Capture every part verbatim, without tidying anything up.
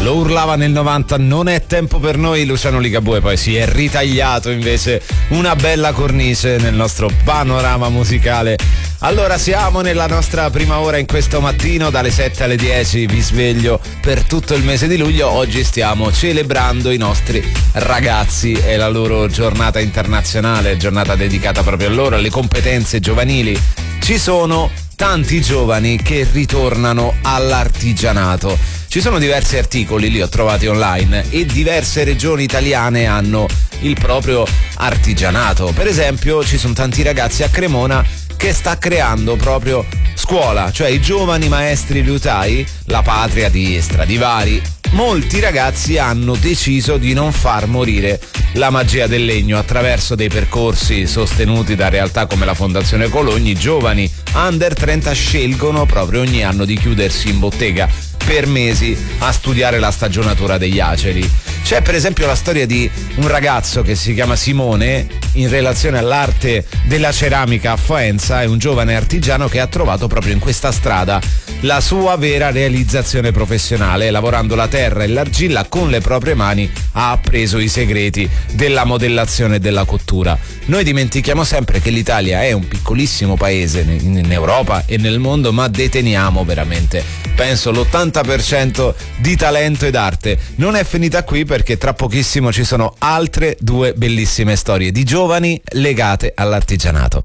lo urlava nel novanta, non è tempo per noi. Luciano Ligabue poi si è ritagliato invece una bella cornice nel nostro panorama musicale. Allora siamo nella nostra prima ora in questo mattino, dalle sette alle dieci vi sveglio per tutto il mese di luglio. Oggi stiamo celebrando i nostri ragazzi e la loro giornata internazionale, giornata dedicata proprio a loro, alle competenze giovanili. Ci sono tanti giovani che ritornano all'artigianato. Ci sono diversi articoli, li ho trovati online, e diverse regioni italiane hanno il proprio artigianato. Per esempio ci sono tanti ragazzi a Cremona che sta creando proprio scuola, cioè i giovani maestri liutai, la patria di Stradivari. Molti ragazzi hanno deciso di non far morire la magia del legno attraverso dei percorsi sostenuti da realtà come la Fondazione Cologni. Giovani under trenta scelgono proprio ogni anno di chiudersi in bottega per mesi a studiare la stagionatura degli aceri. C'è per esempio la storia di un ragazzo che si chiama Simone in relazione all'arte della ceramica a Faenza. È un giovane artigiano che ha trovato proprio in questa strada la sua vera realizzazione professionale. Lavorando la terra e l'argilla con le proprie mani ha appreso i segreti della modellazione e della cottura. Noi dimentichiamo sempre che l'Italia è un piccolissimo paese in Europa e nel mondo, ma deteniamo veramente, penso, l'ottanta per cento di talento ed arte. Non è finita qui, perché tra pochissimo ci sono altre due bellissime storie di giovani legate all'artigianato.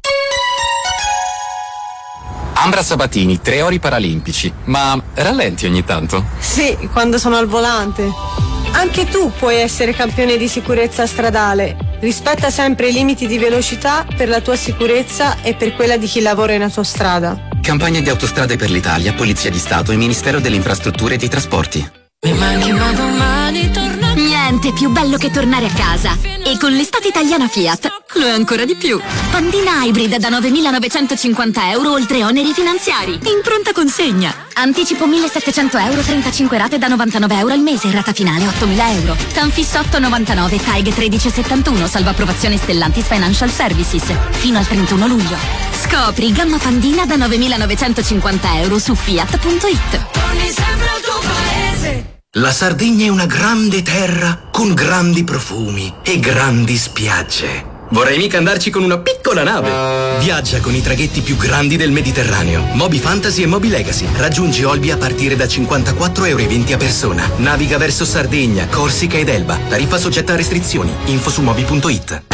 Ambra Sabatini, tre ori paralimpici, ma rallenti ogni tanto? Sì, quando sono al volante. Anche tu puoi essere campione di sicurezza stradale. Rispetta sempre i limiti di velocità per la tua sicurezza e per quella di chi lavora in autostrada. Campagna di Autostrade per l'Italia, Polizia di Stato e Ministero delle Infrastrutture e dei Trasporti. Mi manchi ma domani torno. Niente più bello che tornare a casa. E con l'estate italiana Fiat lo è ancora di più. Pandina Hybrid da novemilanovecentocinquanta euro oltre oneri finanziari. In pronta consegna. Anticipo millesettecento euro, trentacinque rate da novantanove euro al mese, rata finale ottomila euro. Tanfis otto novantanove, T A I G tredici settantuno, salvo approvazione Stellantis Financial Services. Fino al trentuno luglio. Scopri gamma Pandina da novemilanovecentocinquanta euro su fiat punto it. Torni sempre al tuo paese. La Sardegna è una grande terra con grandi profumi e grandi spiagge. Vorrei mica andarci con una piccola nave. Viaggia con i traghetti più grandi del Mediterraneo. Moby Fantasy e Moby Legacy. Raggiungi Olbia a partire da cinquantaquattro euro e venti a persona. Naviga verso Sardegna, Corsica ed Elba. Tariffa soggetta a restrizioni. Info su moby punto it.